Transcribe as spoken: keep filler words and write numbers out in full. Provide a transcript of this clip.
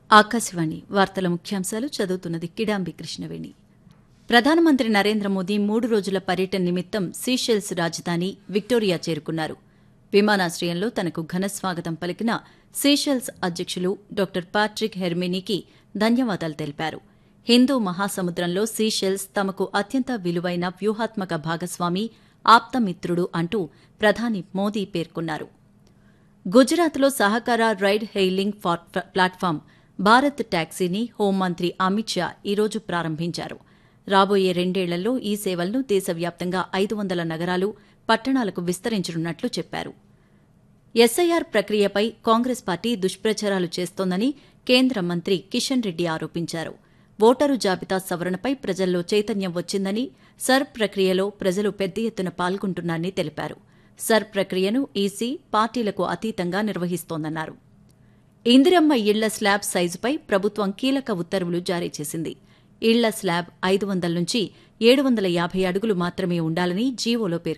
ఆకాశవాణి వార్తల ముఖ్యాంశాలు చదువుతున్నది కిడాంబి కృష్ణవేణి. ప్రధానమంత్రి నరేంద్ర మోదీ మూడు రోజుల పర్యటన నిమిత్తం సీషెల్స్ రాజధాని విక్టోరియా చేరుకున్నారు. విమానాశ్రయంలో తనకు ఘన స్వాగతం పలికిన సీషెల్స్ అధ్యకులు డాక్టర్ పాట్రిక్ హెర్మినీకి ధన్యవాదాలు తెలిపారు. హిందూ మహాసముద్రంలో సీషెల్స్ తమకు అత్యంత విలువైన వ్యూహాత్మక భాగస్వామి, ఆప్తమిత్రుడు అంటూ ప్రధాని మోదీ పేర్కొన్నారు. గుజరాత్లో సహకార రైడ్ హెయిలింగ్ ప్లాట్ఫామ్ భారత్ టాక్సీని హోంమంత్రి అమిత్ షా ఈరోజు ప్రారంభించారు. రాబోయే రెండేళ్లలో ఈ సేవలను దేశవ్యాప్తంగా ఐదు వందల నగరాలు, పట్టణాలకు విస్తరించనున్నట్లు చెప్పారు. ఎస్ఐఆర్ ప్రక్రియపై కాంగ్రెస్ పార్టీ దుష్ప్రచారాలు చేస్తోందని కేంద్ర మంత్రి కిషన్ రెడ్డి ఆరోపించారు. ఓటరు జాబితా సవరణపై ప్రజల్లో చైతన్యం వచ్చిందని, సర్ ప్రక్రియలో ప్రజలు పెద్ద ఎత్తున పాల్గొంటున్నారని తెలిపారు. సర్ ప్రక్రియను ఈసీ పార్టీలకు అతీతంగా నిర్వహిస్తోందన్నారు. ఇందిరమ్మ ఇళ్ల స్లాబ్ సైజుపై ప్రభుత్వం కీలక ఉత్తర్వులు జారీ చేసింది. ఇళ్ల స్లాబ్ ఐదు వందల నుంచి ఏడు వందల యాభై అడుగులు మాత్రమే ఉండాలని జీవోలో పేర్కొంది.